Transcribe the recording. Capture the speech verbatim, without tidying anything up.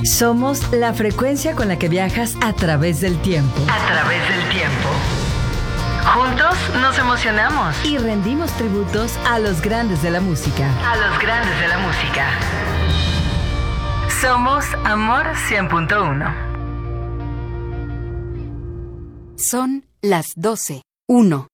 Somos la frecuencia con la que viajas a través del tiempo. A través del tiempo. Juntos nos emocionamos. Y rendimos tributos a los grandes de la música. A los grandes de la música. Somos Amor cien punto uno. Son las doce, uno.